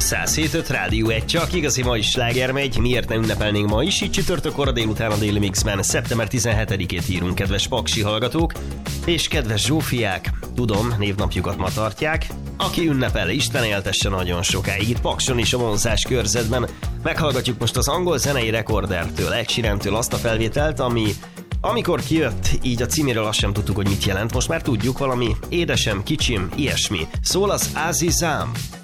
107.5 Rádió 1, csak igazi mai sláger megy, miért ne ünnepelnénk ma is, így csütörtökkor délután a Daily Mixben. Szeptember 17-ét írunk, kedves paksi hallgatók, és kedves Zsófiák, tudom, névnapjukat ma tartják. Aki ünnepel, Isten éltesse nagyon sokáig, itt Pakson is a vonzás körzetben. Meghallgatjuk most az angol zenei rekordertől, Ed Sheerantől azt a felvételt, amikor kijött, így a címéről azt sem tudtuk, hogy mit jelent, most már tudjuk, valami édesem, kicsim, ilyesmi. Szól az Azizam.